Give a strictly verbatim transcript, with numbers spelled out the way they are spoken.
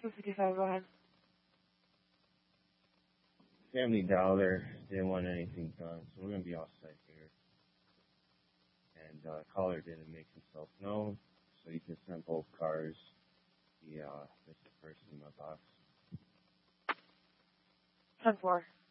two fifty-five, go ahead. Family Dollar didn't want anything done, so we're going to be all set here. And uh, caller didn't make himself known, so you can send both cars. The uh, missing person in my box. ten four.